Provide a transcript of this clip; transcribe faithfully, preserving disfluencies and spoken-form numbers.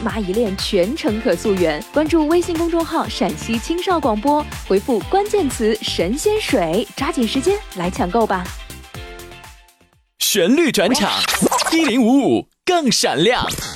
蚂蚁链全程可溯源。关注微信公众号陕西青少广播，回复关键词神仙水，抓紧时间来抢购吧。 旋律转场，一零五五更闪亮。